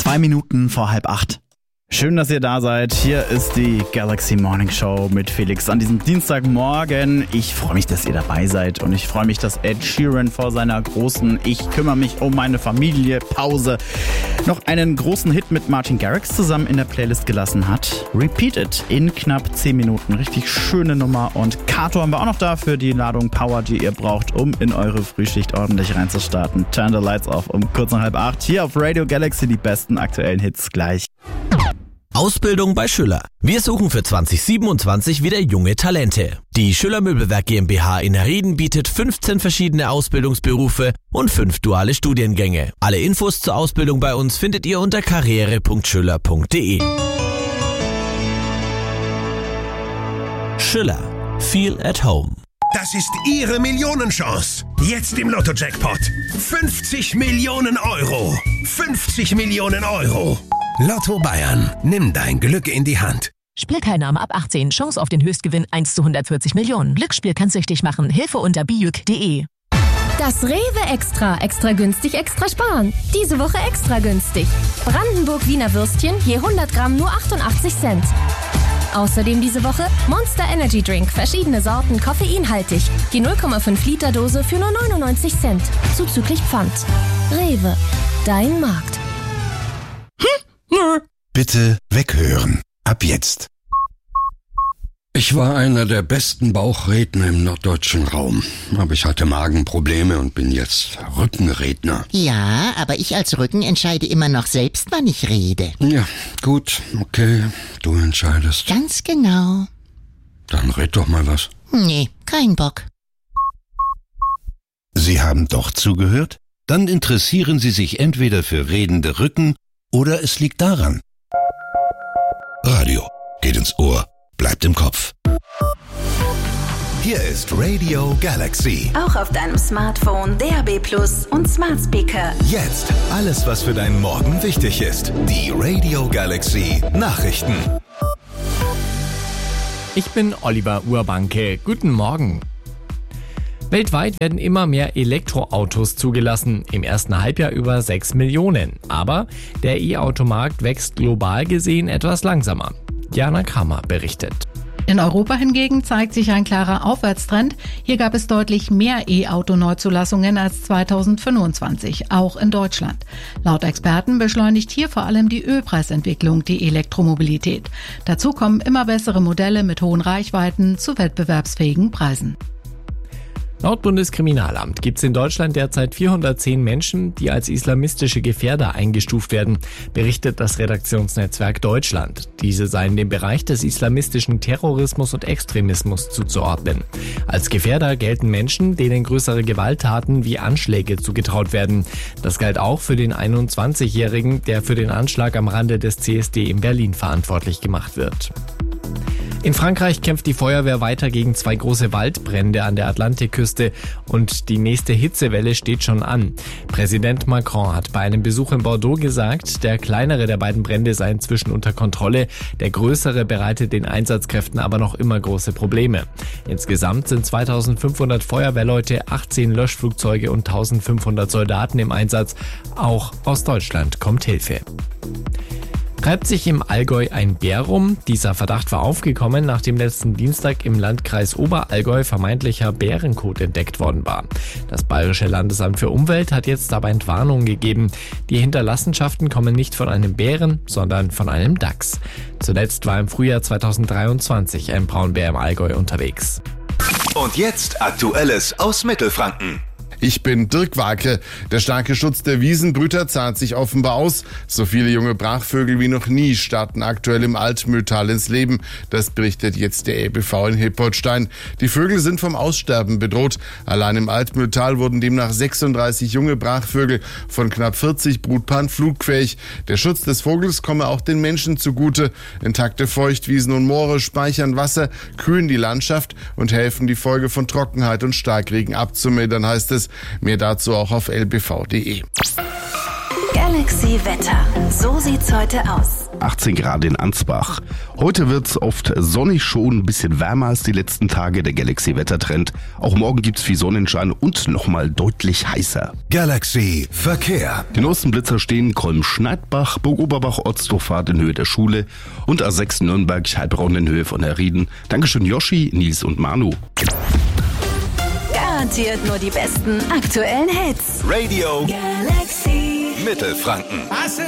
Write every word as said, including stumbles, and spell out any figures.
Zwei Minuten vor halb acht. Schön, dass ihr da seid. Hier ist die Galaxy Morning Show mit Felix an diesem Dienstagmorgen. Ich freue mich, dass ihr dabei seid und ich freue mich, dass Ed Sheeran vor seiner großen Ich kümmere mich um meine Familie Pause noch einen großen Hit mit Martin Garrix zusammen in der Playlist gelassen hat. Repeat It in knapp zehn Minuten. Richtig schöne Nummer. Und Kato haben wir auch noch da für die Ladung Power, die ihr braucht, um in eure Frühschicht ordentlich reinzustarten. Turn the lights off um kurz nach halb acht. Hier auf Radio Galaxy die besten aktuellen Hits gleich. Ausbildung bei Schüller. Wir suchen für zwanzig siebenundzwanzig wieder junge Talente. Die Schüller Möbelwerk GmbH in Herrieden bietet fünfzehn verschiedene Ausbildungsberufe und fünf duale Studiengänge. Alle Infos zur Ausbildung bei uns findet ihr unter karriere punkt schüller punkt de. Schüller. Feel at home. Das ist Ihre Millionenchance. Jetzt im Lotto-Jackpot. fünfzig Millionen Euro. fünfzig Millionen Euro. Lotto Bayern. Nimm dein Glück in die Hand. Spielteilnahme ab achtzehn. Chance auf den Höchstgewinn eins zu hundertvierzig Millionen. Glücksspiel kann süchtig machen. Hilfe unter bijuk punkt de. Das Rewe Extra. Extra günstig, extra sparen. Diese Woche extra günstig. Brandenburg Wiener Würstchen je hundert Gramm nur achtundachtzig Cent. Außerdem diese Woche Monster Energy Drink. Verschiedene Sorten, koffeinhaltig. Die null Komma fünf Liter Dose für nur neunundneunzig Cent. Zuzüglich Pfand. Rewe. Dein Markt. Bitte weghören. Ab jetzt. Ich war einer der besten Bauchredner im norddeutschen Raum. Aber ich hatte Magenprobleme und bin jetzt Rückenredner. Ja, aber ich als Rücken entscheide immer noch selbst, wann ich rede. Ja, gut, okay, du entscheidest. Ganz genau. Dann red doch mal was. Nee, kein Bock. Sie haben doch zugehört? Dann interessieren Sie sich entweder für redende Rücken oder es liegt daran. Radio geht ins Ohr, bleibt im Kopf. Hier ist Radio Galaxy. Auch auf deinem Smartphone, D A B Plus und Smart Speaker. Jetzt alles, was für deinen Morgen wichtig ist. Die Radio Galaxy Nachrichten. Ich bin Oliver Urbanke. Guten Morgen. Weltweit werden immer mehr Elektroautos zugelassen, im ersten Halbjahr über sechs Millionen. Aber der E-Automarkt wächst global gesehen etwas langsamer. Jana Kramer berichtet. In Europa hingegen zeigt sich ein klarer Aufwärtstrend. Hier gab es deutlich mehr E-Auto-Neuzulassungen als zweitausendfünfundzwanzig, auch in Deutschland. Laut Experten beschleunigt hier vor allem die Ölpreisentwicklung die Elektromobilität. Dazu kommen immer bessere Modelle mit hohen Reichweiten zu wettbewerbsfähigen Preisen. Laut Bundeskriminalamt gibt es in Deutschland derzeit vierhundertzehn Menschen, die als islamistische Gefährder eingestuft werden, berichtet das Redaktionsnetzwerk Deutschland. Diese seien dem Bereich des islamistischen Terrorismus und Extremismus zuzuordnen. Als Gefährder gelten Menschen, denen größere Gewalttaten wie Anschläge zugetraut werden. Das galt auch für den einundzwanzigjährigen, der für den Anschlag am Rande des C S D in Berlin verantwortlich gemacht wird. In Frankreich kämpft die Feuerwehr weiter gegen zwei große Waldbrände an der Atlantikküste und die nächste Hitzewelle steht schon an. Präsident Macron hat bei einem Besuch in Bordeaux gesagt, der kleinere der beiden Brände sei inzwischen unter Kontrolle, der größere bereitet den Einsatzkräften aber noch immer große Probleme. Insgesamt sind zweitausendfünfhundert Feuerwehrleute, achtzehn Löschflugzeuge und eintausendfünfhundert Soldaten im Einsatz. Auch aus Deutschland kommt Hilfe. Treibt sich im Allgäu ein Bär rum? Dieser Verdacht war aufgekommen, nachdem letzten Dienstag im Landkreis Oberallgäu vermeintlicher Bärenkot entdeckt worden war. Das Bayerische Landesamt für Umwelt hat jetzt aber Entwarnung gegeben. Die Hinterlassenschaften kommen nicht von einem Bären, sondern von einem Dachs. Zuletzt war im Frühjahr zweitausenddreiundzwanzig ein Braunbär im Allgäu unterwegs. Und jetzt Aktuelles aus Mittelfranken. Ich bin Dirk Warke. Der starke Schutz der Wiesenbrüter zahlt sich offenbar aus. So viele junge Brachvögel wie noch nie starten aktuell im Altmühltal ins Leben. Das berichtet jetzt der E B V in Hippoltstein. Die Vögel sind vom Aussterben bedroht. Allein im Altmühltal wurden demnach sechsunddreißig junge Brachvögel von knapp vierzig Brutpaaren flugfähig. Der Schutz des Vogels komme auch den Menschen zugute. Intakte Feuchtwiesen und Moore speichern Wasser, kühlen die Landschaft und helfen, die Folge von Trockenheit und Starkregen abzumildern, heißt es. Mehr dazu auch auf l b v punkt de. Galaxy Wetter. So sieht's heute aus. achtzehn Grad in Ansbach. Heute wird's oft sonnig, schon ein bisschen wärmer als die letzten Tage. Der Galaxy-Wettertrend. Auch morgen gibt's viel Sonnenschein und nochmal deutlich heißer. Galaxy Verkehr. Die neuesten Blitzer stehen Kolm-Schneidbach, Burg-Oberbach, Ortsdorfahrt in Höhe der Schule und A sechs Nürnberg, Heilbronn in Höhe von Herrieden. Dankeschön Yoshi, Nils und Manu. Garantiert nur die besten aktuellen Hits. Radio Galaxy Mittelfranken.